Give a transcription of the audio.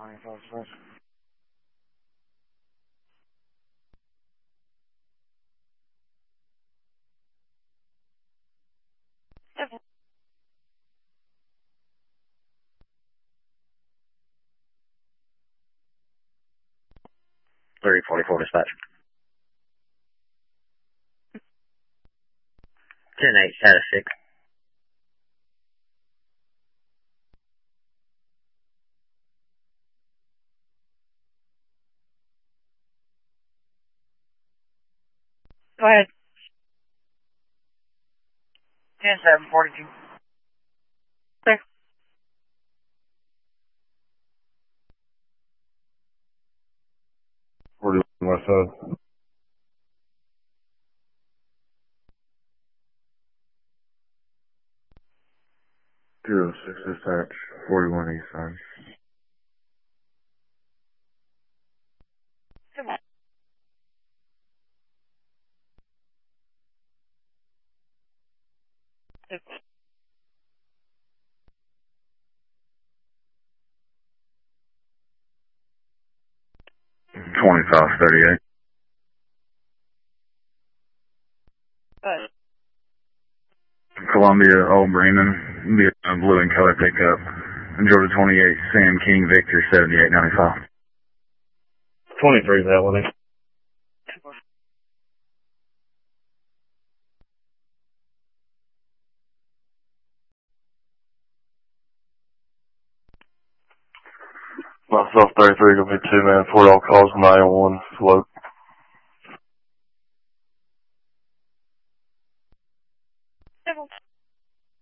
344 dispatch. 10-8, status 6. Go ahead. 10-7, 42. Okay. West side. 206 dispatch, 41 east side. Come on. Okay. 2538. Good. Columbia, Old Bremen, blue and color pickup. Georgia 28, Sam King, Victor 7895. 23 that one. Myself 33 gonna be 2 man, 4 all calls, 901 float.